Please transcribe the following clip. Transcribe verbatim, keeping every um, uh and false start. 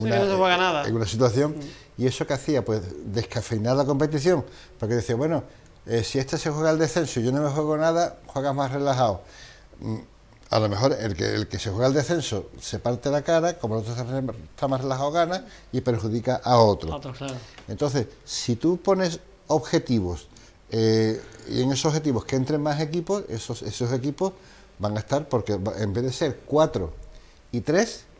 Sí, una, no se juega nada. En una situación, mm. y eso que hacía, pues descafeinar la competición, porque decía, bueno, eh, si este se juega al descenso y yo no me juego nada, juegas más relajado. Mm, a lo mejor el que, el que se juega al descenso se parte la cara, como el otro está más relajado gana y perjudica a otro. Otro, claro. Entonces, si tú pones objetivos eh, y en esos objetivos que entren más equipos, esos, esos equipos van a estar, porque en vez de ser cuatro y tres,